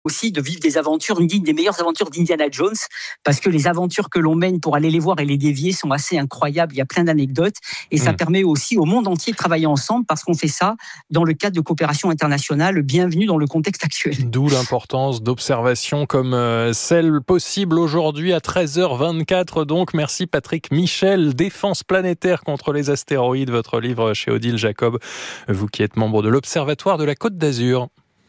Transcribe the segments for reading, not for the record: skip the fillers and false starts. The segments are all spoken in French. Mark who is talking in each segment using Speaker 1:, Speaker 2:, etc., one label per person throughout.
Speaker 1: aussi de vivre des aventures, une des meilleures aventures d'Indiana Jones, parce que les aventures que l'on mène pour aller les voir et les dévier sont assez incroyables. Il y a plein d'anecdotes et ça permet aussi au monde entier de travailler ensemble parce qu'on fait ça dans le cadre de coopération internationale. Bienvenue dans le contexte actuel.
Speaker 2: D'où l'importance d'observations comme celle possible aujourd'hui à 13h24. Donc, merci Patrick Michel. Défense planétaire contre les astéroïdes, votre livre chez Odile Jacob. Vous qui êtes membre de l'Observatoire de la Côte d'Azur.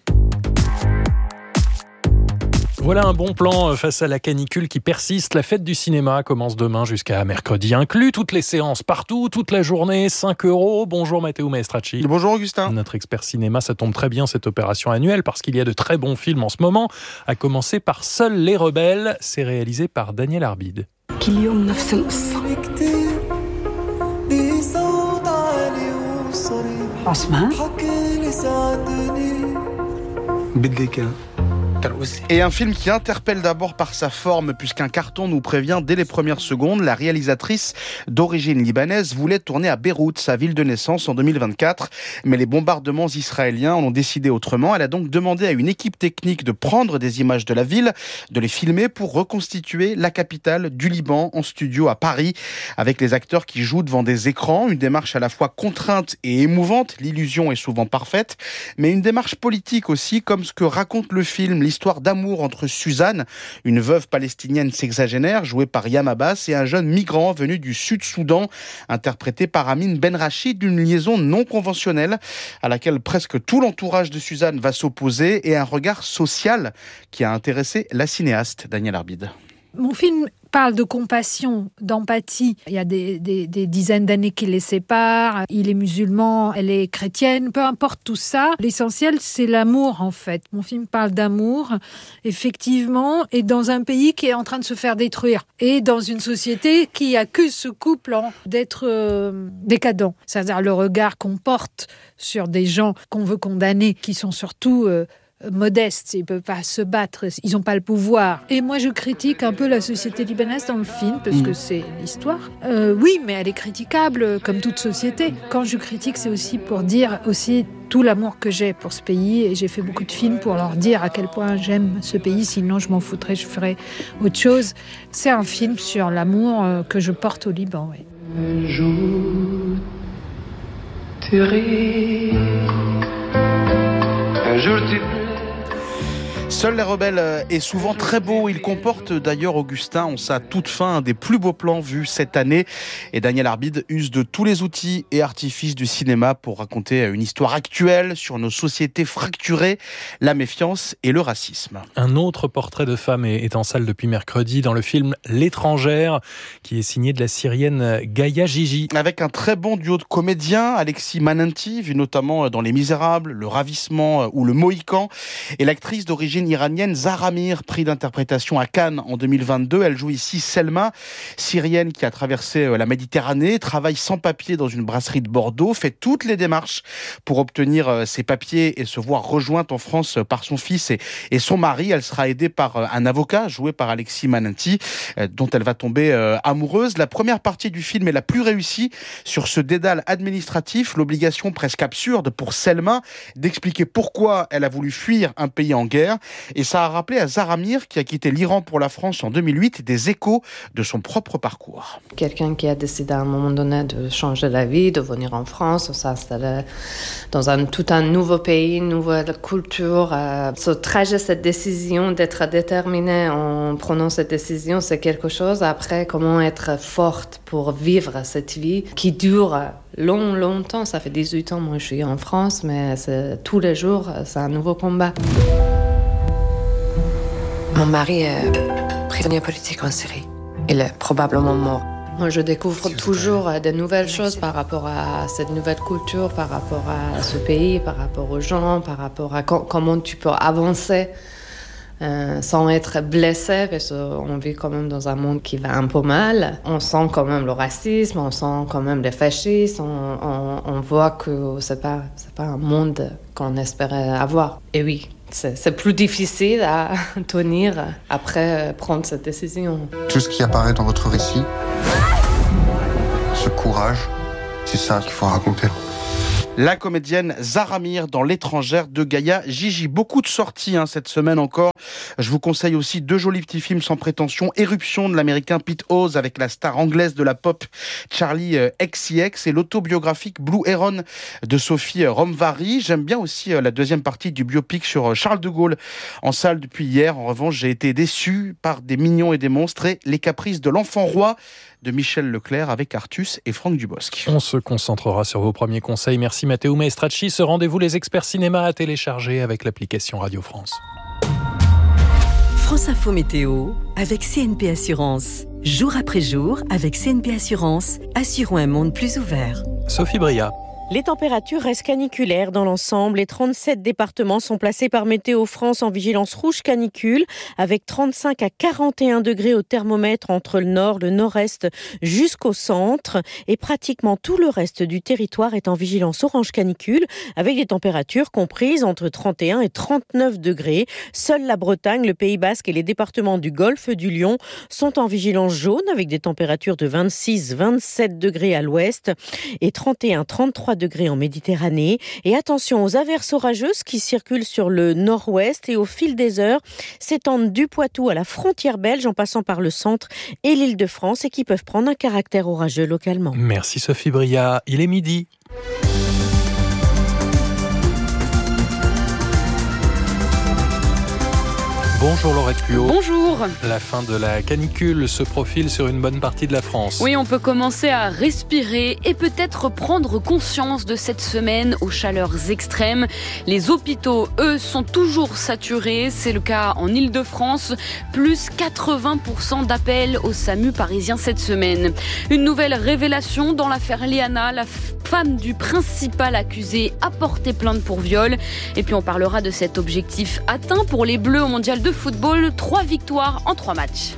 Speaker 2: Voilà un bon plan face à la canicule qui persiste. La fête du cinéma commence demain jusqu'à mercredi inclus. Toutes les séances partout, toute la journée, 5 €. Bonjour Matteo Maestracci.
Speaker 3: Bonjour Augustin.
Speaker 2: Notre expert cinéma, ça tombe très bien cette opération annuelle parce qu'il y a de très bons films en ce moment. À commencer par Seuls les rebelles. C'est réalisé par Daniel Arbide.
Speaker 3: Et un film qui interpelle d'abord par sa forme, puisqu'un carton nous prévient dès les premières secondes, la réalisatrice d'origine libanaise voulait tourner à Beyrouth, sa ville de naissance, en 2024. Mais les bombardements israéliens en ont décidé autrement. Elle a donc demandé à une équipe technique de prendre des images de la ville, de les filmer pour reconstituer la capitale du Liban en studio à Paris, avec les acteurs qui jouent devant des écrans. Une démarche à la fois contrainte et émouvante. L'illusion est souvent parfaite, mais une démarche politique aussi, comme ce que raconte le film, l'histoire d'amour entre Suzanne, une veuve palestinienne sexagénaire jouée par Yam Abbas, et un jeune migrant venu du Sud-Soudan, interprété par Amin Benrachid, d'une liaison non conventionnelle à laquelle presque tout l'entourage de Suzanne va s'opposer, et un regard social qui a intéressé la cinéaste Daniel Arbide.
Speaker 4: Mon film parle de compassion, d'empathie. Il y a des dizaines d'années qui les séparent. Il est musulman, elle est chrétienne. Peu importe tout ça, l'essentiel, c'est l'amour, en fait. Mon film parle d'amour, effectivement, et dans un pays qui est en train de se faire détruire. Et dans une société qui accuse ce couple d'être décadent. C'est-à-dire le regard qu'on porte sur des gens qu'on veut condamner, qui sont surtout modestes, ils ne peuvent pas se battre, ils n'ont pas le pouvoir. Et moi, je critique un peu la société libanaise dans le film, parce que c'est l'histoire. Oui, mais elle est critiquable, comme toute société. Quand je critique, c'est aussi pour dire aussi tout l'amour que j'ai pour ce pays, et j'ai fait beaucoup de films pour leur dire à quel point j'aime ce pays, sinon je m'en foutrais, je ferais autre chose. C'est un film sur l'amour que je porte au Liban, oui.
Speaker 5: Un jour, tu ris. Un jour, tu plais.
Speaker 3: Seuls les rebelles est souvent très beau. Il comporte d'ailleurs, Augustin, en sa toute fin, un des plus beaux plans vus cette année. Et Daniel Arbide use de tous les outils et artifices du cinéma pour raconter une histoire actuelle sur nos sociétés fracturées, la méfiance et le racisme.
Speaker 2: Un autre portrait de femme est en salle depuis mercredi dans le film L'étrangère, qui est signé de la Syrienne Gaïa Gigi.
Speaker 3: Avec un très bon duo de comédiens, Alexis Mananti, vu notamment dans Les Misérables, Le Ravissement ou Le Mohican, et l'actrice d'origine iranienne Zahra Mir, prix d'interprétation à Cannes en 2022. Elle joue ici Selma, syrienne qui a traversé la Méditerranée, travaille sans papier dans une brasserie de Bordeaux, fait toutes les démarches pour obtenir ses papiers et se voir rejointe en France par son fils et son mari. Elle sera aidée par un avocat joué par Alexis Mananti, dont elle va tomber amoureuse. La première partie du film est la plus réussie sur ce dédale administratif, l'obligation presque absurde pour Selma d'expliquer pourquoi elle a voulu fuir un pays en guerre. Et ça a rappelé à Zahra Mir, qui a quitté l'Iran pour la France en 2008, des échos de son propre parcours.
Speaker 6: Quelqu'un qui a décidé à un moment donné de changer la vie, de venir en France, de s'installer dans tout un nouveau pays, une nouvelle culture. Ce trajet, cette décision d'être déterminée en prenant cette décision, c'est quelque chose. Après, comment être forte pour vivre cette vie qui dure longtemps. Ça fait 18 ans, moi je suis en France, mais tous les jours, c'est un nouveau combat.
Speaker 7: Mon mari est prisonnier politique en Syrie. Il est probablement mort.
Speaker 6: Moi, je découvre toujours de nouvelles choses par rapport à cette nouvelle culture, par rapport à ce pays, par rapport aux gens, par rapport à comment tu peux avancer sans être blessé, parce qu'on vit quand même dans un monde qui va un peu mal. On sent quand même le racisme, on sent quand même les fascistes, on voit que c'est pas un monde qu'on espérait avoir. Et oui, c'est plus difficile à tenir après prendre cette décision.
Speaker 8: Tout ce qui apparaît dans votre récit, ce courage, c'est ça qu'il faut raconter.
Speaker 3: La comédienne Zara Mir dans L'étrangère de Gaïa Gigi. Beaucoup de sorties cette semaine encore. Je vous conseille aussi 2 jolis petits films sans prétention. Éruption de l'américain Pete Hose avec la star anglaise de la pop Charlie XCX et l'autobiographique Blue Heron de Sophie Romvary. J'aime bien aussi la deuxième partie du biopic sur Charles de Gaulle en salle depuis hier. En revanche, j'ai été déçu par Des mignons et des monstres et Les caprices de l'enfant roi de Michel Leclerc avec Artus et Franck Dubosc.
Speaker 2: On se concentrera sur vos premiers conseils. Merci Matteo Maestracci. Ce rendez-vous les experts cinéma à télécharger avec l'application Radio France.
Speaker 8: France Info Météo avec CNP Assurance. Jour après jour, avec CNP Assurance, assurons un monde plus ouvert.
Speaker 2: Sophie Bria.
Speaker 9: Les températures restent caniculaires dans l'ensemble. Les 37 départements sont placés par Météo France en vigilance rouge canicule, avec 35 à 41 degrés au thermomètre entre le nord, le nord-est jusqu'au centre. Et pratiquement tout le reste du territoire est en vigilance orange canicule, avec des températures comprises entre 31 et 39 degrés. Seule la Bretagne, le Pays Basque et les départements du Golfe du Lion sont en vigilance jaune, avec des températures de 26-27 degrés à l'ouest et 31-33 degrés en Méditerranée. Et attention aux averses orageuses qui circulent sur le nord-ouest et au fil des heures s'étendent du Poitou à la frontière belge en passant par le centre et l'Île-de-France et qui peuvent prendre un caractère orageux localement.
Speaker 2: Merci Sophie Bria. Il est midi. Bonjour Laurette Puot.
Speaker 10: Bonjour.
Speaker 2: La fin de la canicule se profile sur une bonne partie de la France.
Speaker 10: Oui, on peut commencer à respirer et peut-être prendre conscience de cette semaine aux chaleurs extrêmes. Les hôpitaux, eux, sont toujours saturés. C'est le cas en Île-de-France. Plus 80% d'appels au SAMU parisien cette semaine. Une nouvelle révélation dans l'affaire Liana. La femme du principal accusé a porté plainte pour viol. Et puis on parlera de cet objectif atteint pour les Bleus au mondial de football, 3 victoires en 3 matchs.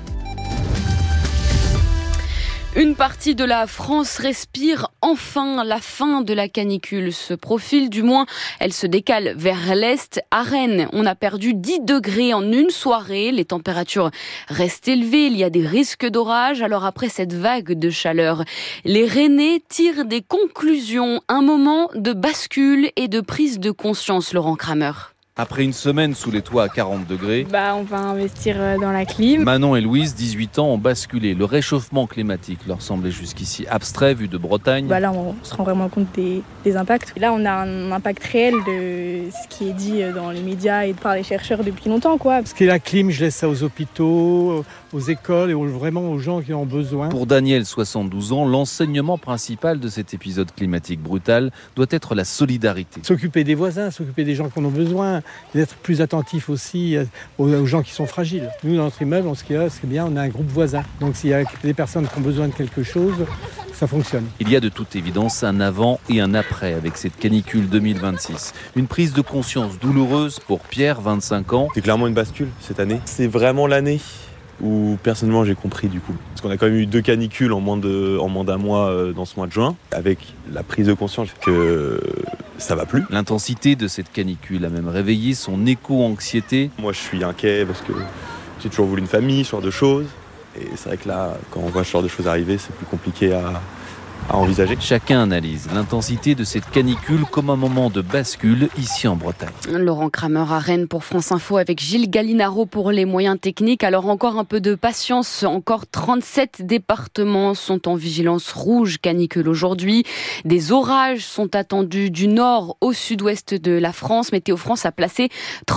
Speaker 10: Une partie de la France respire enfin. La fin de la canicule se profile, du moins elle se décale vers l'est. À Rennes, on a perdu 10 degrés en une soirée. Les températures restent élevées, il y a des risques d'orage. Alors après cette vague de chaleur, les Rennais tirent des conclusions. Un moment de bascule et de prise de conscience, Laurent Kramer.
Speaker 11: Après une semaine sous les toits à 40 degrés,
Speaker 12: on va investir dans la clim.
Speaker 11: Manon et Louise, 18 ans, ont basculé. Le réchauffement climatique leur semblait jusqu'ici abstrait vu de Bretagne.
Speaker 12: Là, on se rend vraiment compte des impacts. Là, on a un impact réel de ce qui est dit dans les médias et par les chercheurs depuis longtemps, quoi.
Speaker 13: Ce qui est la clim, je laisse ça aux hôpitaux, aux écoles et vraiment aux gens qui en ont besoin.
Speaker 11: Pour Daniel, 72 ans, l'enseignement principal de cet épisode climatique brutal doit être la solidarité.
Speaker 13: S'occuper des voisins, s'occuper des gens qui en ont besoin, d'être plus attentif aussi aux gens qui sont fragiles. Nous, dans notre immeuble, c'est bien, on a un groupe voisin. Donc s'il y a des personnes qui ont besoin de quelque chose, ça fonctionne.
Speaker 11: Il y a de toute évidence un avant et un après avec cette canicule 2026. Une prise de conscience douloureuse pour Pierre, 25 ans.
Speaker 14: C'est clairement une bascule cette année. C'est vraiment l'année où personnellement j'ai compris du coup. Parce qu'on a quand même eu 2 canicules en moins d'un mois dans ce mois de juin, avec la prise de conscience que ça va plus.
Speaker 11: L'intensité de cette canicule a même réveillé son éco-anxiété.
Speaker 14: Moi je suis inquiet parce que j'ai toujours voulu une famille, ce genre de choses. Et c'est vrai que là, quand on voit ce genre de choses arriver, c'est plus compliqué à envisager.
Speaker 11: Chacun analyse l'intensité de cette canicule comme un moment de bascule ici en Bretagne.
Speaker 10: Laurent Kramer à Rennes pour France Info avec Gilles Gallinaro pour les moyens techniques. Alors encore un peu de patience, encore 37 départements sont en vigilance rouge canicule aujourd'hui. Des orages sont attendus du nord au sud-ouest de la France. Météo France a placé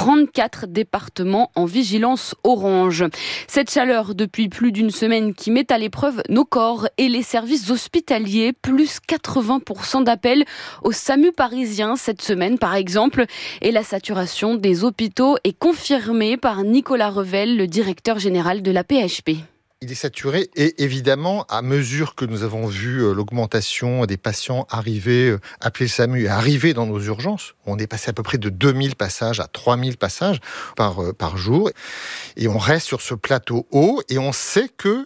Speaker 10: 34 départements en vigilance orange. Cette chaleur depuis plus d'une semaine qui met à l'épreuve nos corps et les services hospitaliers. Plus 80% d'appels au SAMU parisien cette semaine par exemple. Et la saturation des hôpitaux est confirmée par Nicolas Revel, le directeur général de la PHP.
Speaker 15: Il est saturé et évidemment, à mesure que nous avons vu l'augmentation des patients arriver, appeler le SAMU et arriver dans nos urgences, on est passé à peu près de 2000 passages à 3000 passages par jour. Et on reste sur ce plateau haut et on sait que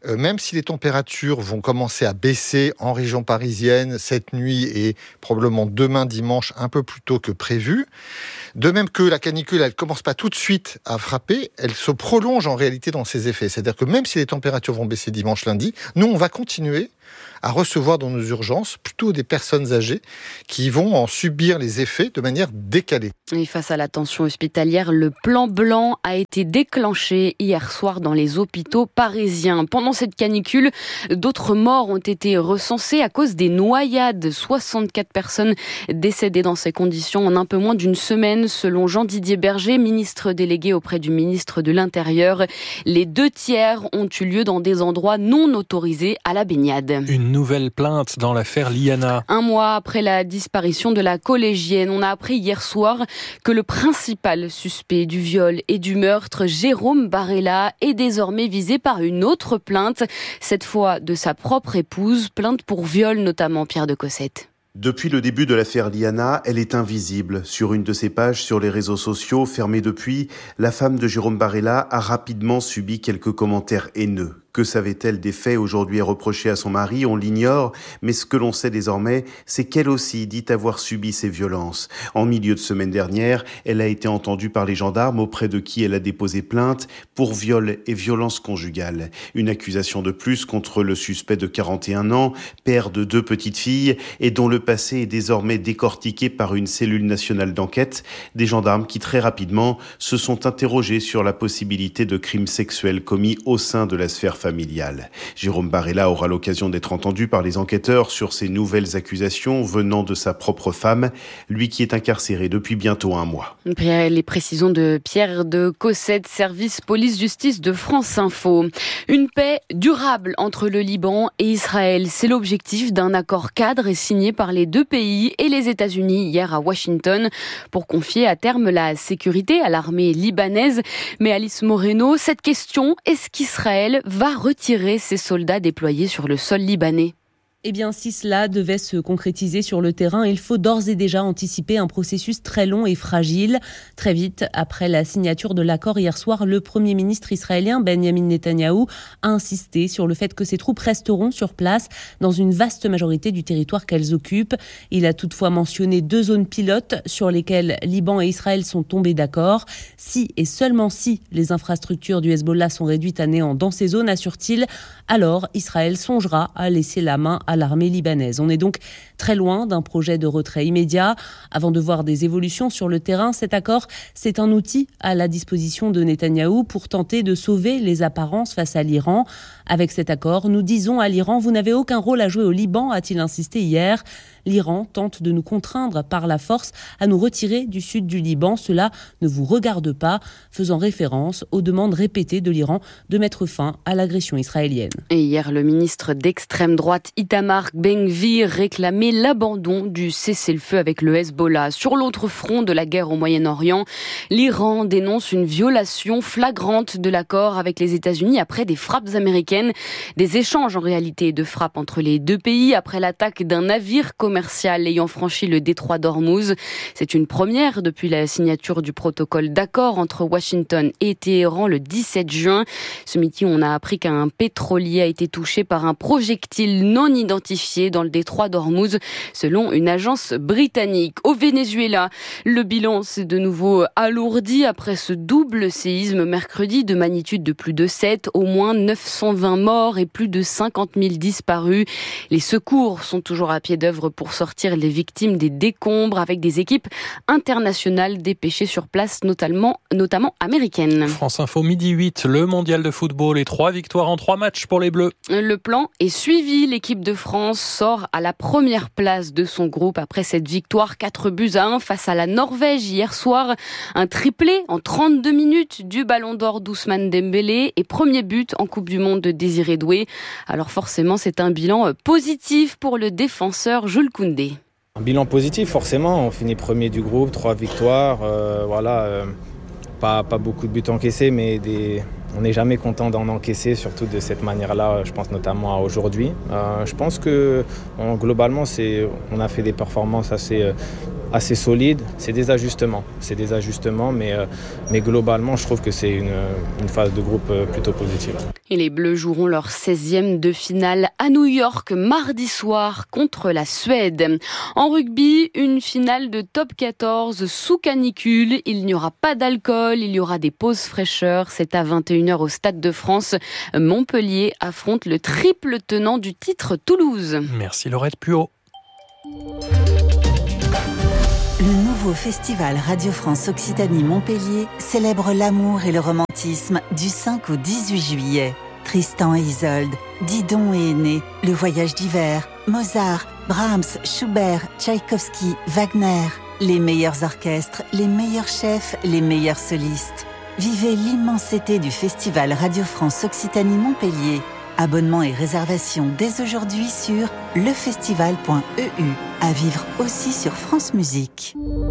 Speaker 15: même si les températures vont commencer à baisser en région parisienne cette nuit et probablement demain dimanche un peu plus tôt que prévu, de même que la canicule, elle commence pas tout de suite à frapper, elle se prolonge en réalité dans ses effets. C'est-à-dire que même si les températures vont baisser dimanche, lundi, nous, on va continuer à recevoir dans nos urgences plutôt des personnes âgées qui vont en subir les effets de manière décalée.
Speaker 10: Et face à la tension hospitalière, le plan blanc a été déclenché hier soir dans les hôpitaux parisiens. Pendant cette canicule, d'autres morts ont été recensées à cause des noyades. 64 personnes décédées dans ces conditions en un peu moins d'une semaine, selon Jean-Didier Berger, ministre délégué auprès du ministre de l'Intérieur. Les 2 tiers ont eu lieu dans des endroits non autorisés à la baignade.
Speaker 2: Une nouvelle plainte dans l'affaire Liana.
Speaker 10: Un mois après la disparition de la collégienne, on a appris hier soir que le principal suspect du viol et du meurtre, Jérôme Barella, est désormais visé par une autre plainte, cette fois de sa propre épouse, plainte pour viol notamment, Pierre de Cossette.
Speaker 16: Depuis le début de l'affaire Liana, elle est invisible. Sur une de ses pages sur les réseaux sociaux, fermée depuis, la femme de Jérôme Barella a rapidement subi quelques commentaires haineux. Que savait-elle des faits aujourd'hui reprochés à son mari? On l'ignore, mais ce que l'on sait désormais, c'est qu'elle aussi dit avoir subi ces violences. En milieu de semaine dernière, elle a été entendue par les gendarmes auprès de qui elle a déposé plainte pour viol et violence conjugale. Une accusation de plus contre le suspect de 41 ans, père de 2 petites filles et dont le passé est désormais décortiqué par une cellule nationale d'enquête. Des gendarmes qui très rapidement se sont interrogés sur la possibilité de crimes sexuels commis au sein de la sphère familiale. Jérôme Barella aura l'occasion d'être entendu par les enquêteurs sur ces nouvelles accusations venant de sa propre femme, lui qui est incarcéré depuis bientôt 1 mois.
Speaker 10: Les précisions de Pierre de Cossette, service police-justice de France Info. Une paix durable entre le Liban et Israël, c'est l'objectif d'un accord cadre signé par les 2 pays et les États-Unis hier à Washington pour confier à terme la sécurité à l'armée libanaise. Mais Alice Moreno, cette question, est-ce qu'Israël va retirer ses soldats déployés sur le sol libanais?
Speaker 17: Eh bien, si cela devait se concrétiser sur le terrain, il faut d'ores et déjà anticiper un processus très long et fragile. Très vite, après la signature de l'accord hier soir, le Premier ministre israélien Benjamin Netanyahou a insisté sur le fait que ses troupes resteront sur place dans une vaste majorité du territoire qu'elles occupent. Il a toutefois mentionné 2 zones pilotes sur lesquelles Liban et Israël sont tombés d'accord. Si et seulement si les infrastructures du Hezbollah sont réduites à néant dans ces zones, assure-t-il, alors Israël songera à laisser la main à l'armée libanaise. On est donc très loin d'un projet de retrait immédiat. Avant de voir des évolutions sur le terrain, cet accord, c'est un outil à la disposition de Netanyahou pour tenter de sauver les apparences face à l'Iran. Avec cet accord, nous disons à l'Iran, vous n'avez aucun rôle à jouer au Liban, a-t-il insisté hier. L'Iran tente de nous contraindre par la force à nous retirer du sud du Liban. Cela ne vous regarde pas, faisant référence aux demandes répétées de l'Iran de mettre fin à l'agression israélienne.
Speaker 10: Et hier, le ministre d'extrême droite Itamar Ben-Gvir réclamait l'abandon du cessez-le-feu avec le Hezbollah. Sur l'autre front de la guerre au Moyen-Orient, l'Iran dénonce une violation flagrante de l'accord avec les États-Unis après des frappes américaines. Des échanges en réalité de frappes entre les 2 pays après l'attaque d'un navire commercial ayant franchi le détroit d'Ormuz. C'est une première depuis la signature du protocole d'accord entre Washington et Téhéran le 17 juin. Ce midi, on a appris qu'un pétrolier a été touché par un projectile non identifié dans le détroit d'Ormuz, selon une agence britannique. Au Venezuela, le bilan s'est de nouveau alourdi après ce double séisme mercredi de magnitude de plus de 7, au moins 920 morts et plus de 50 000 disparus. Les secours sont toujours à pied d'œuvre pour sortir les victimes des décombres avec des équipes internationales dépêchées sur place, notamment américaines.
Speaker 2: France Info, 12h08, le mondial de football et 3 victoires en 3 matchs pour les Bleus.
Speaker 10: Le plan est suivi. L'équipe de France sort à la première place de son groupe après cette victoire 4-1 face à la Norvège hier soir. Un triplé en 32 minutes du Ballon d'Or d'Ousmane Dembélé et premier but en Coupe du Monde de Désiré Doué. Alors forcément, c'est un bilan positif pour le défenseur Jules Koundé.
Speaker 18: Un bilan positif, forcément. On finit premier du groupe, 3 victoires. Pas beaucoup de buts encaissés, mais on n'est jamais content d'en encaisser, surtout de cette manière-là. Je pense notamment à aujourd'hui. Je pense que globalement, on a fait des performances assez assez solides. C'est des ajustements, mais globalement, je trouve que c'est une phase de groupe plutôt positive.
Speaker 10: Et les Bleus joueront leur 16e de finale à New York mardi soir contre la Suède. En rugby, une finale de top 14 sous canicule. Il n'y aura pas d'alcool, il y aura des pauses fraîcheur. C'est à 21h au Stade de France. Montpellier affronte le triple tenant du titre Toulouse.
Speaker 2: Merci Laurette Puot.
Speaker 19: Le nouveau festival Radio France Occitanie Montpellier célèbre l'amour et le romantisme du 5 au 18 juillet. Tristan et Isolde, Didon et Aîné, Le Voyage d'hiver, Mozart, Brahms, Schubert, Tchaïkovski, Wagner. Les meilleurs orchestres, les meilleurs chefs, les meilleurs solistes. Vivez l'immensité du festival Radio France Occitanie Montpellier. Abonnements et réservations dès aujourd'hui sur lefestival.eu. À vivre aussi sur France Musique.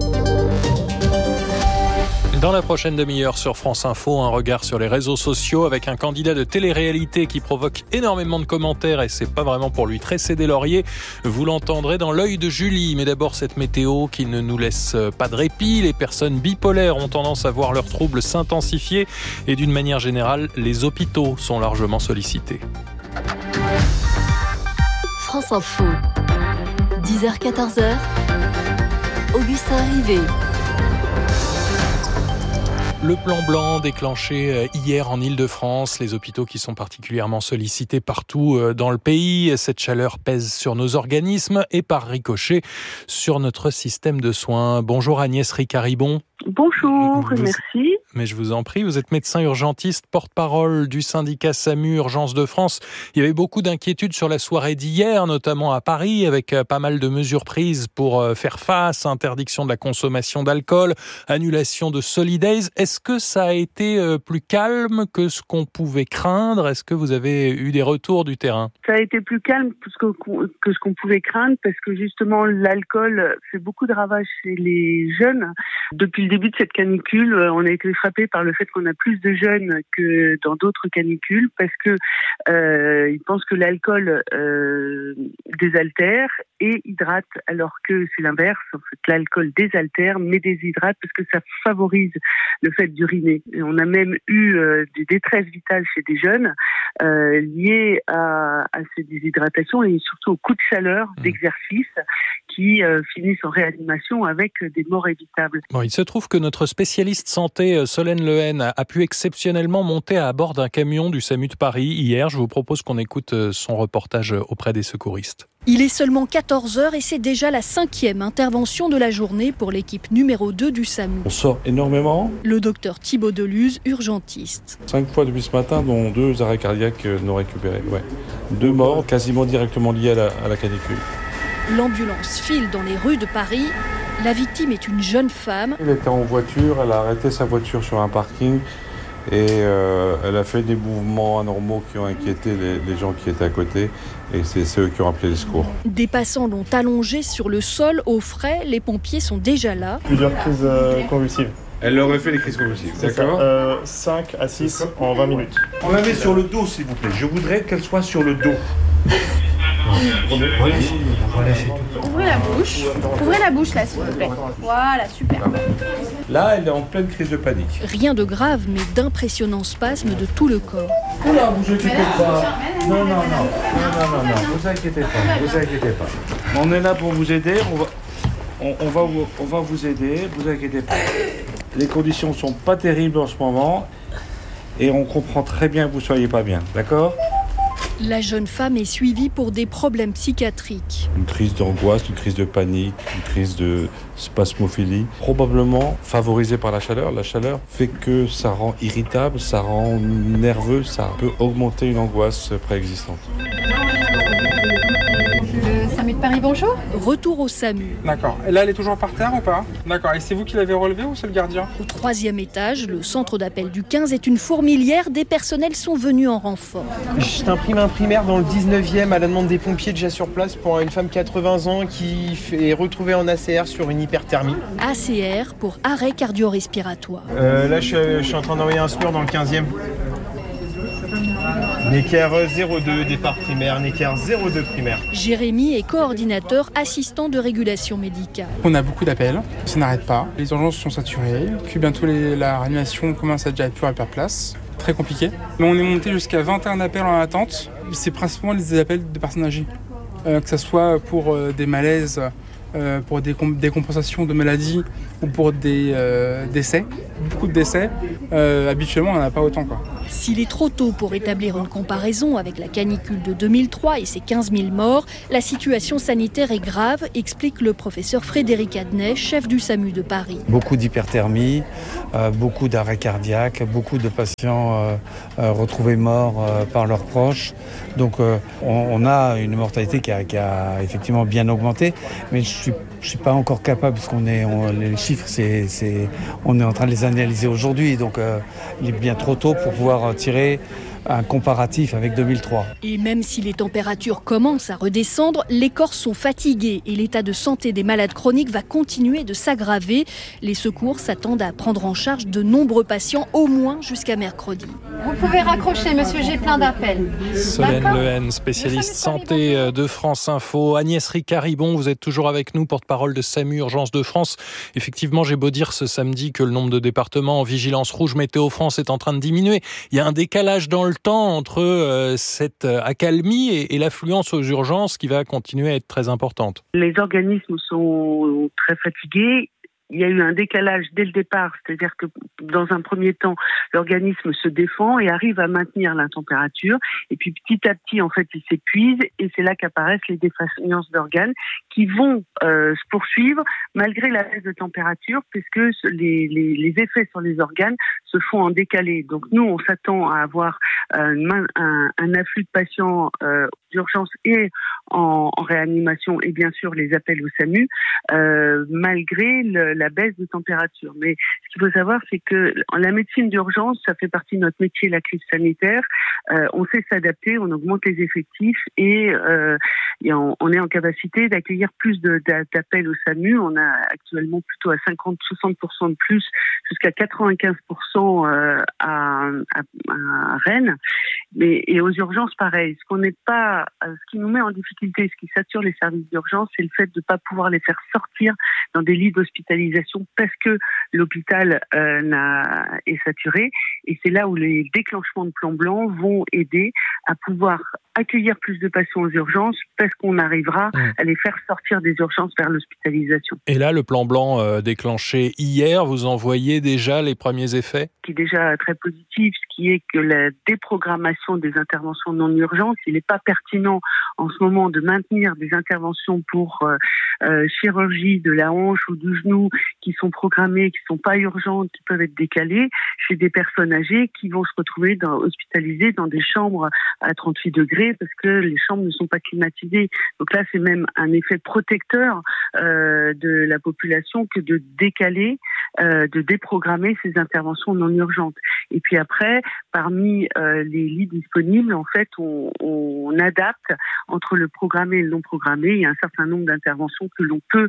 Speaker 2: Dans la prochaine demi-heure sur France Info, un regard sur les réseaux sociaux avec un candidat de télé-réalité qui provoque énormément de commentaires et c'est pas vraiment pour lui tresser des lauriers. Vous l'entendrez dans l'œil de Julie. Mais d'abord cette météo qui ne nous laisse pas de répit. Les personnes bipolaires ont tendance à voir leurs troubles s'intensifier et d'une manière générale, les hôpitaux sont largement sollicités.
Speaker 20: France Info, 10h-14h, Augustin Rivet.
Speaker 2: Le plan blanc déclenché hier en Île-de-France, les hôpitaux qui sont particulièrement sollicités partout dans le pays. Cette chaleur pèse sur nos organismes et par ricochet sur notre système de soins. Bonjour Agnès Ricard-Ribon.
Speaker 21: Bonjour, merci.
Speaker 2: Mais je vous en prie, vous êtes médecin urgentiste, porte-parole du syndicat SAMU Urgence de France. Il y avait beaucoup d'inquiétudes sur la soirée d'hier, notamment à Paris, avec pas mal de mesures prises pour faire face, interdiction de la consommation d'alcool, annulation de Solidays. Est-ce que ça a été plus calme que ce qu'on pouvait craindre ? Est-ce que vous avez eu des retours du terrain ?
Speaker 21: Ça a été plus calme que ce qu'on pouvait craindre parce que justement l'alcool fait beaucoup de ravages chez les jeunes. Depuis le début de cette canicule, on a été frappé par le fait qu'on a plus de jeunes que dans d'autres canicules parce que ils pensent que l'alcool désaltère et hydrate alors que c'est l'inverse. En fait, l'alcool désaltère mais déshydrate parce que ça favorise le fait d'uriner. Et on a même eu des détresses vitales chez des jeunes liées à ces déshydratations et surtout au coup de chaleur d'exercice qui finissent en réanimation avec des morts évitables.
Speaker 2: Bon, il se trouve que notre spécialiste santé, Solène Lehen, a pu exceptionnellement monter à bord d'un camion du SAMU de Paris hier. Je vous propose qu'on écoute son reportage auprès des secouristes.
Speaker 22: Il est seulement 14h et c'est déjà la 5e intervention de la journée pour l'équipe numéro 2 du SAMU.
Speaker 23: On sort énormément.
Speaker 22: Le docteur Thibaut Deluz, urgentiste.
Speaker 23: 5 fois depuis ce matin, dont 2 arrêts cardiaques non récupérés. 2 morts quasiment directement liés à la canicule.
Speaker 22: L'ambulance file dans les rues de Paris. La victime est une jeune femme.
Speaker 23: Elle était en voiture, elle a arrêté sa voiture sur un parking et elle a fait des mouvements anormaux qui ont inquiété les gens qui étaient à côté et c'est eux qui ont appelé les secours.
Speaker 22: Des passants l'ont allongée sur le sol au frais, les pompiers sont déjà là.
Speaker 24: Plusieurs crises convulsives.
Speaker 23: Elle aurait fait les crises convulsives, d'accord
Speaker 24: 5 à 6 en 20 minutes.
Speaker 23: On la met sur le dos s'il vous plaît, je voudrais qu'elle soit sur le dos.
Speaker 22: Ouvrez la bouche là s'il vous plaît. Voilà, super.
Speaker 23: Là, elle est en pleine crise de panique.
Speaker 22: Rien de grave, mais d'impressionnants spasmes de tout le corps.
Speaker 23: Oula, vous inquiétez pas. Non, vous inquiétez pas. On est là pour vous aider, on va vous aider, vous inquiétez pas. Les conditions sont pas terribles en ce moment et on comprend très bien que vous soyez pas bien, d'accord ?
Speaker 22: La jeune femme est suivie pour des problèmes psychiatriques.
Speaker 23: Une crise d'angoisse, une crise de panique, une crise de spasmophilie, probablement favorisée par la chaleur. La chaleur fait que ça rend irritable, ça rend nerveux, ça peut augmenter une angoisse préexistante.
Speaker 22: Le SAMU de Paris, bonjour. Retour au SAMU.
Speaker 25: D'accord. Et là, elle est toujours par terre ou pas ? D'accord. Et c'est vous qui l'avez relevée ou c'est le gardien ?
Speaker 22: Au 3e étage, le centre d'appel du 15 est une fourmilière. Des personnels sont venus en renfort.
Speaker 25: Je t'imprime un primaire dans le 19e à la demande des pompiers déjà sur place pour une femme 80 ans qui est retrouvée en ACR sur une hyperthermie.
Speaker 22: ACR pour arrêt cardio-respiratoire.
Speaker 25: Là, je suis en train d'envoyer un SMUR dans le 15e. Necker 02, départ primaire, Necker 02 primaire.
Speaker 22: Jérémy est coordinateur assistant de régulation médicale.
Speaker 1: On a beaucoup d'appels, ça n'arrête pas. Les urgences sont saturées, puis bientôt la réanimation commence à déjà plus à faire place. Très compliqué. Mais on est monté jusqu'à 21 appels en attente. C'est principalement des appels de personnes âgées. Que ce soit pour des malaises, pour des compensations de maladies ou pour des décès. Beaucoup de décès. Habituellement, on n'en a pas autant, quoi.
Speaker 22: S'il est trop tôt pour établir une comparaison avec la canicule de 2003 et ses 15 000 morts, la situation sanitaire est grave, explique le professeur Frédéric Adnet, chef du SAMU de Paris.
Speaker 4: Beaucoup d'hyperthermie, beaucoup d'arrêts cardiaques, beaucoup de patients retrouvés morts par leurs proches. Donc on a une mortalité qui a effectivement bien augmenté, mais je suis pas encore capable, parce les chiffres, on est en train de les analyser aujourd'hui, donc il est bien trop tôt pour pouvoir tirer un comparatif avec 2003.
Speaker 22: Et même si les températures commencent à redescendre, les Corses sont fatigués et l'état de santé des malades chroniques va continuer de s'aggraver. Les secours s'attendent à prendre en charge de nombreux patients, au moins jusqu'à mercredi.
Speaker 5: Vous pouvez raccrocher, monsieur, j'ai plein d'appels.
Speaker 2: Solène Lehen, spécialiste santé de France Info. Agnès Ricard-Ribon, vous êtes toujours avec nous, porte-parole de SAMU Urgence de France. Effectivement, j'ai beau dire ce samedi que le nombre de départements en vigilance rouge Météo France est en train de diminuer. Il y a un décalage dans le temps entre cette accalmie et l'affluence aux urgences qui va continuer à être très importante.
Speaker 21: Les organismes sont très fatigués. Il y a eu un décalage dès le départ, c'est-à-dire que dans un premier temps, l'organisme se défend et arrive à maintenir la température. Et puis petit à petit, en fait, il s'épuise et c'est là qu'apparaissent les défaillances d'organes qui vont se poursuivre malgré la baisse de température, puisque les effets sur les organes se font en décalé. Donc nous, on s'attend à avoir un afflux de patients d'urgence et en réanimation et bien sûr les appels au SAMU malgré la baisse de température. Mais ce qu'il faut savoir, c'est que la médecine d'urgence, ça fait partie de notre métier, la crise sanitaire. On sait s'adapter, on augmente les effectifs et on est en capacité d'accueillir plus d'appels au SAMU. On a actuellement plutôt à 50-60% de plus, jusqu'à 95% à Rennes. Et aux urgences, pareil. Ce qui nous met en difficulté, ce qui sature les services d'urgence, c'est le fait de ne pas pouvoir les faire sortir dans des lits d'hospitalisation parce que l'hôpital est saturé. Et c'est là où les déclenchements de plan blanc vont aider à pouvoir accueillir plus de patients aux urgences parce qu'on arrivera à les faire sortir des urgences vers l'hospitalisation.
Speaker 2: Et là, le plan blanc déclenché hier, vous en voyez déjà les premiers effets ?
Speaker 21: Qui est déjà très positif, ce qui est que la déprogrammation des interventions non urgentes, il n'est pas pertinent en ce moment de maintenir des interventions pour chirurgie de la hanche ou du genou qui sont programmées, qui ne sont pas urgentes, qui peuvent être décalées chez des personnes âgées qui vont se retrouver hospitalisées dans des chambres à 38 degrés parce que les chambres ne sont pas climatisées. Donc là, c'est même un effet protecteur de la population que de décaler, de déprogrammer ces interventions non urgentes. Et puis après, parmi les lits disponibles, en fait, on adapte entre le programmé et le non programmé. Il y a un certain nombre d'interventions que l'on peut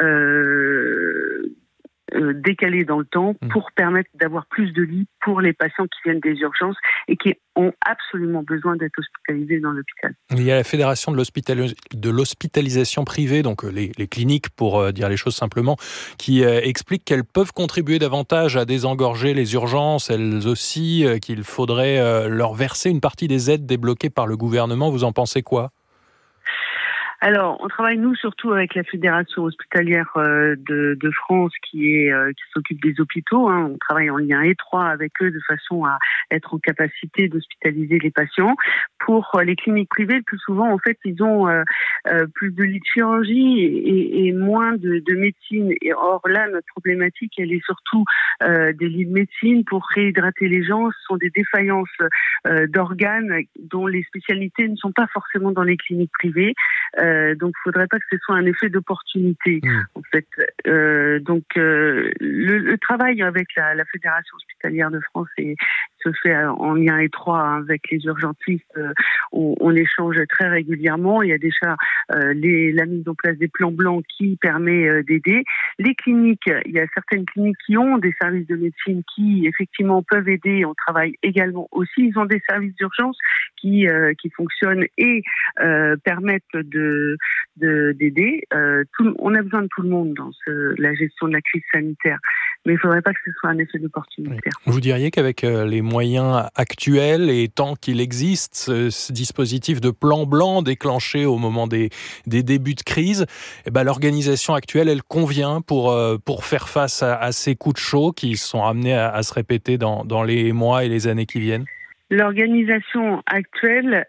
Speaker 21: décaler dans le temps pour permettre d'avoir plus de lits pour les patients qui viennent des urgences et qui ont absolument besoin d'être hospitalisés dans l'hôpital.
Speaker 2: Il y a la Fédération de l'hospitalisation privée, donc les cliniques pour dire les choses simplement, qui explique qu'elles peuvent contribuer davantage à désengorger les urgences, elles aussi, qu'il faudrait leur verser une partie des aides débloquées par le gouvernement. Vous en pensez quoi ?
Speaker 21: Alors, on travaille nous surtout avec la Fédération hospitalière de France qui s'occupe des hôpitaux. On travaille en lien étroit avec eux de façon à être en capacité d'hospitaliser les patients. Pour les cliniques privées, le plus souvent, en fait, ils ont plus de lits de chirurgie et moins de médecine. Et or là, notre problématique, elle est surtout des lits de médecine pour réhydrater les gens. Ce sont des défaillances d'organes dont les spécialités ne sont pas forcément dans les cliniques privées. Donc, il ne faudrait pas que ce soit un effet d'opportunité. En fait, le travail avec la Fédération hospitalière de France est se fait en lien étroit avec les urgentistes. On échange très régulièrement. Il y a déjà la mise en place des plans blancs qui permet d'aider. Les cliniques, il y a certaines cliniques qui ont des services de médecine qui effectivement peuvent aider. On travaille également aussi. Ils ont des services d'urgence qui fonctionnent et permettent d'aider. On a besoin de tout le monde dans la gestion de la crise sanitaire. Mais il ne faudrait pas que ce soit un effet d'opportunité.
Speaker 2: Vous diriez qu'avec les moyens actuels et tant qu'il existe ce dispositif de plan blanc déclenché au moment des débuts de crise, l'organisation actuelle, elle convient pour faire face à ces coups de chaud qui sont amenés à se répéter dans les mois et les années qui viennent?
Speaker 21: L'organisation actuelle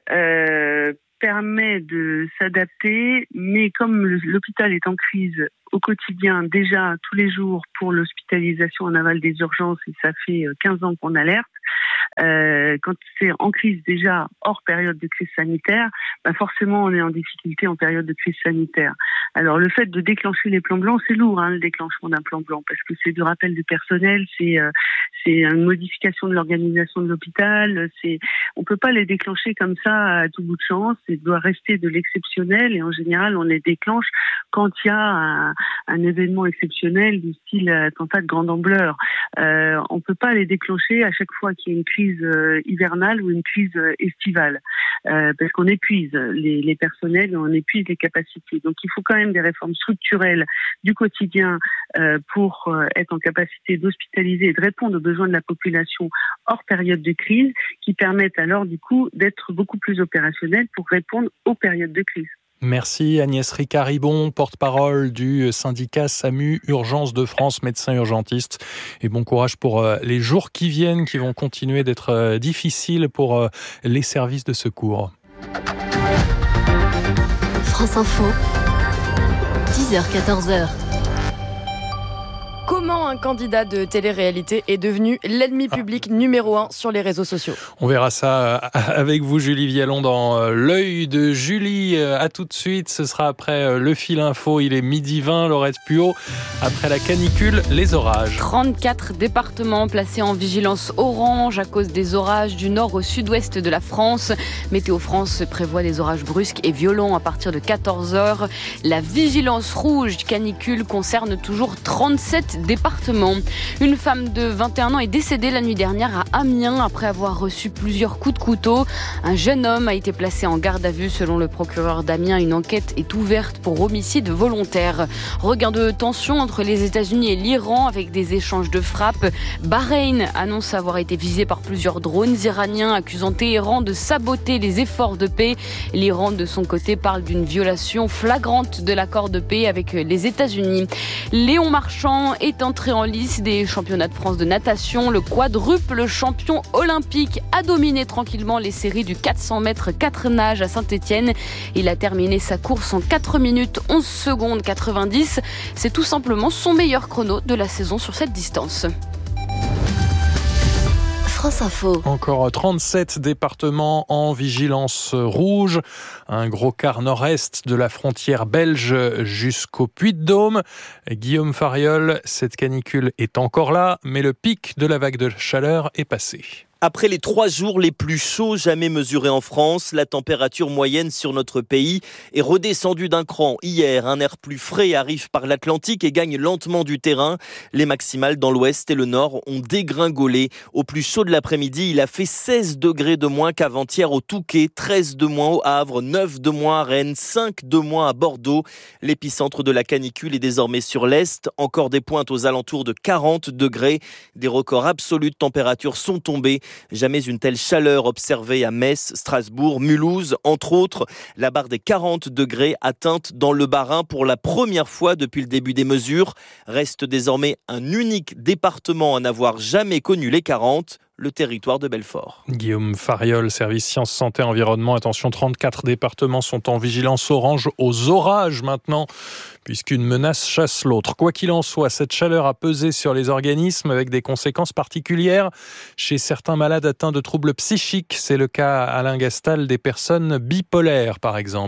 Speaker 21: permet de s'adapter, mais comme l'hôpital est en crise au quotidien, déjà tous les jours pour l'hospitalisation en aval des urgences, et ça fait 15 ans qu'on alerte, quand c'est en crise déjà hors période de crise sanitaire, forcément on est en difficulté en période de crise sanitaire. Alors le fait de déclencher les plans blancs, c'est lourd, le déclenchement d'un plan blanc, parce que c'est du rappel du personnel, c'est une modification de l'organisation de l'hôpital, on peut pas les déclencher comme ça à tout bout de champ, ça doit rester de l'exceptionnel, et en général on les déclenche quand il y a un événement exceptionnel du style attentat de grande ampleur. On peut pas les déclencher à chaque fois qu'il y a une crise hivernale ou une crise estivale, parce qu'on épuise les personnels et on épuise les capacités. Donc il faut quand même des réformes structurelles du quotidien pour être en capacité d'hospitaliser et de répondre aux besoins de la population hors période de crise, qui permettent alors du coup d'être beaucoup plus opérationnels pour répondre aux périodes de crise.
Speaker 2: Merci Agnès Ricard-Ribon, porte-parole du syndicat SAMU Urgence de France, médecin urgentiste. Et bon courage pour les jours qui viennent, qui vont continuer d'être difficiles pour les services de secours.
Speaker 20: France Info, 10h-14h.
Speaker 10: Comment un candidat de télé-réalité est devenu l'ennemi public numéro 1 sur les réseaux sociaux?
Speaker 2: On verra ça avec vous, Julie Vialon, dans l'œil de Julie. À tout de suite, ce sera après le fil info. Il est 12h20, Laurette Puot. Après la canicule, les orages.
Speaker 10: 34 départements placés en vigilance orange à cause des orages du nord au sud-ouest de la France. Météo France prévoit des orages brusques et violents à partir de 14h. La vigilance rouge canicule concerne toujours 37 départements. Une femme de 21 ans est décédée la nuit dernière à Amiens après avoir reçu plusieurs coups de couteau. Un jeune homme a été placé en garde à vue selon le procureur d'Amiens. Une enquête est ouverte pour homicide volontaire. Regain de tension entre les États-Unis et l'Iran avec des échanges de frappes. Bahreïn annonce avoir été visé par plusieurs drones iraniens accusant Téhéran de saboter les efforts de paix. L'Iran de son côté parle d'une violation flagrante de l'accord de paix avec les États-Unis. Léon Marchand est entré en lice des championnats de France de natation. Le quadruple champion olympique a dominé tranquillement les séries du 400 mètres 4 nages à Saint-Étienne. Il a terminé sa course en 4 minutes 11 secondes 90. C'est tout simplement son meilleur chrono de la saison sur cette distance.
Speaker 20: France Info.
Speaker 2: Encore 37 départements en vigilance rouge. Un gros quart nord-est de la frontière belge jusqu'au Puy-de-Dôme. Guillaume Fariol, cette canicule est encore là, mais le pic de la vague de chaleur est passé.
Speaker 3: Après les 3 jours les plus chauds jamais mesurés en France, la température moyenne sur notre pays est redescendue d'un cran. Hier, un air plus frais arrive par l'Atlantique et gagne lentement du terrain. Les maximales dans l'ouest et le nord ont dégringolé. Au plus chaud de l'après-midi, il a fait 16 degrés de moins qu'avant-hier au Touquet, 13 de moins au Havre, 9 de moins à Rennes, 5 de moins à Bordeaux. L'épicentre de la canicule est désormais sur l'est. Encore des pointes aux alentours de 40 degrés. Des records absolus de température sont tombés. Jamais une telle chaleur observée à Metz, Strasbourg, Mulhouse, entre autres. La barre des 40 degrés atteinte dans le Bas-Rhin pour la première fois depuis le début des mesures. Reste désormais un unique département à n'avoir jamais connu les 40. Le territoire de Belfort.
Speaker 2: Guillaume Fariol, service sciences, santé, environnement. Attention, 34 départements sont en vigilance orange aux orages maintenant, puisqu'une menace chasse l'autre. Quoi qu'il en soit, cette chaleur a pesé sur les organismes avec des conséquences particulières chez certains malades atteints de troubles psychiques. C'est le cas, Alain Gastal, des personnes bipolaires, par exemple.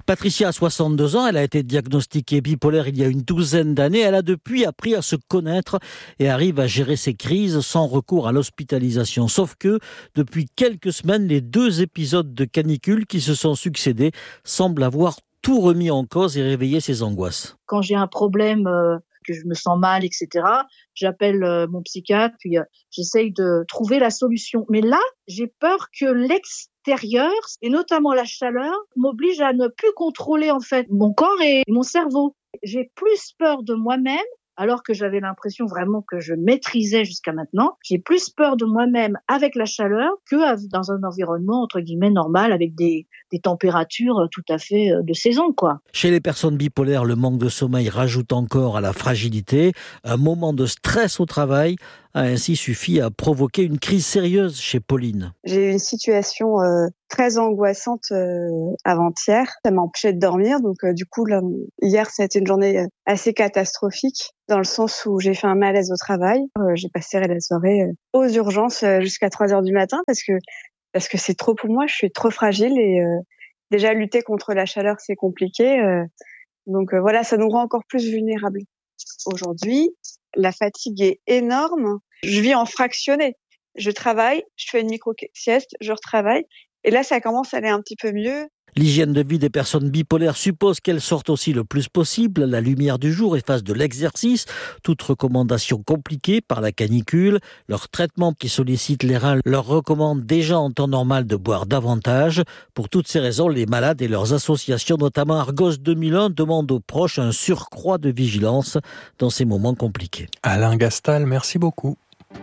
Speaker 6: Patricia a 62 ans, elle a été diagnostiquée bipolaire il y a une douzaine d'années. Elle a depuis appris à se connaître et arrive à gérer ses crises sans recours à l'hospitalisation. Sauf que, depuis quelques semaines, les 2 épisodes de canicule qui se sont succédés semblent avoir tout remis en cause et réveillé ses angoisses.
Speaker 7: Quand j'ai un problème, que je me sens mal, etc., j'appelle mon psychiatre, puis j'essaye de trouver la solution. Mais là, j'ai peur que l'extérieur, et notamment la chaleur, m'oblige à ne plus contrôler en fait mon corps et mon cerveau. J'ai plus peur de moi-même, alors que j'avais l'impression vraiment que je maîtrisais jusqu'à maintenant. J'ai plus peur de moi-même avec la chaleur que dans un environnement entre guillemets normal avec des températures tout à fait de saison, quoi.
Speaker 6: Chez les personnes bipolaires, le manque de sommeil rajoute encore à la fragilité. Un moment de stress au travail a ainsi suffi à provoquer une crise sérieuse chez Pauline.
Speaker 8: J'ai eu une situation très angoissante avant-hier. Ça m'a empêché de dormir. Donc du coup, là, hier, ça a été une journée assez catastrophique dans le sens où j'ai fait un malaise au travail. J'ai passé la soirée aux urgences jusqu'à 3h du matin parce que c'est trop pour moi. Je suis trop fragile et déjà lutter contre la chaleur, c'est compliqué. Donc voilà, ça nous rend encore plus vulnérables. Aujourd'hui, la fatigue est énorme. Je vis en fractionné. Je travaille, je fais une micro-sieste, je retravaille. Et là, ça commence à aller un petit peu mieux.
Speaker 6: L'hygiène de vie des personnes bipolaires suppose qu'elles sortent aussi le plus possible, la lumière du jour et fassent de l'exercice. Toute recommandation compliquée par la canicule. Leur traitement qui sollicite les reins leur recommande déjà en temps normal de boire davantage. Pour toutes ces raisons, les malades et leurs associations, notamment Argos 2001, demandent aux proches un surcroît de vigilance dans ces moments compliqués.
Speaker 2: Alain Gastal, merci beaucoup.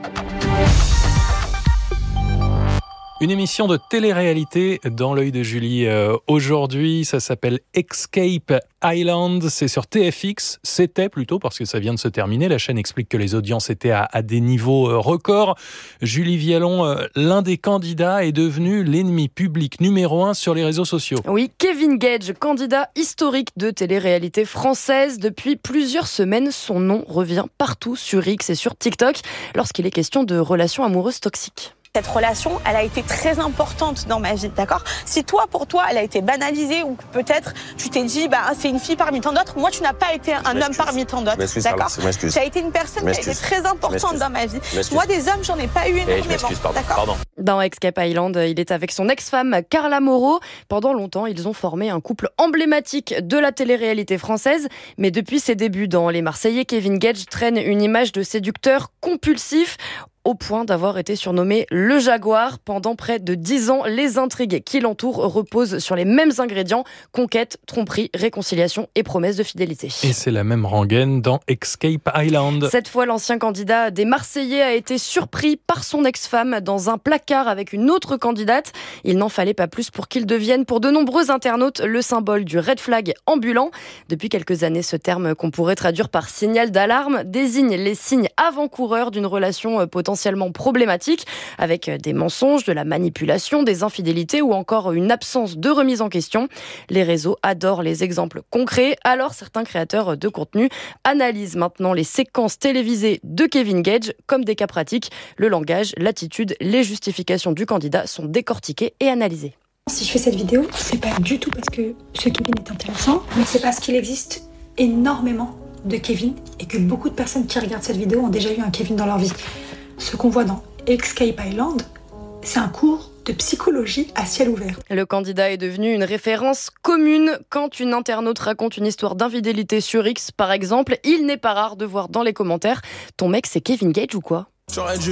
Speaker 2: Une émission de télé-réalité dans l'œil de Julie aujourd'hui, ça s'appelle Escape Island, c'est sur TFX, c'était plutôt parce que ça vient de se terminer, la chaîne explique que les audiences étaient à des niveaux records. Julie Vialon, l'un des candidats est devenu l'ennemi public numéro 1 sur les réseaux sociaux.
Speaker 10: Oui, Kevin Gage, candidat historique de télé-réalité française. Depuis plusieurs semaines, son nom revient partout sur X et sur TikTok lorsqu'il est question de relations amoureuses toxiques.
Speaker 9: Cette relation, elle a été très importante dans ma vie, d'accord ? Si toi, pour toi, elle a été banalisée ou peut-être tu t'es dit, c'est une fille parmi tant d'autres, moi, tu n'as pas été un homme parmi tant d'autres, d'accord ? Tu as été une personne qui a été très importante dans ma vie. Moi, des hommes, j'en ai pas eu énormément, d'accord ?
Speaker 10: Dans Escape Island, il est avec son ex-femme Carla Moreau. Pendant longtemps, ils ont formé un couple emblématique de la télé-réalité française. Mais depuis ses débuts dans Les Marseillais, Kevin Gage traîne une image de séducteur compulsif, au point d'avoir été surnommé le Jaguar. Pendant près de 10 ans, les intrigues qui l'entourent reposent sur les mêmes ingrédients: conquête, tromperie, réconciliation et promesse de fidélité.
Speaker 2: Et c'est la même rengaine dans Escape Island.
Speaker 10: Cette fois, l'ancien candidat des Marseillais a été surpris par son ex-femme dans un placard avec une autre candidate. Il n'en fallait pas plus pour qu'il devienne, pour de nombreux internautes, le symbole du red flag ambulant. Depuis quelques années, ce terme qu'on pourrait traduire par signal d'alarme désigne les signes avant-coureurs d'une relation potentiellement problématique, avec des mensonges, de la manipulation, des infidélités ou encore une absence de remise en question. Les réseaux adorent les exemples concrets, alors certains créateurs de contenu analysent maintenant les séquences télévisées de Kevin Gage comme des cas pratiques. Le langage, l'attitude, les justifications du candidat sont décortiquées et analysées.
Speaker 12: Si je fais cette vidéo, c'est pas du tout parce que ce Kevin est intéressant, mais c'est parce qu'il existe énormément de Kevin et que beaucoup de personnes qui regardent cette vidéo ont déjà eu un Kevin dans leur vie. Ce qu'on voit dans Escape Island, c'est un cours de psychologie à ciel ouvert.
Speaker 10: Le candidat est devenu une référence commune. Quand une internaute raconte une histoire d'infidélité sur X, par exemple, il n'est pas rare de voir dans les commentaires « Ton mec, c'est Kevin Gage ou quoi ?»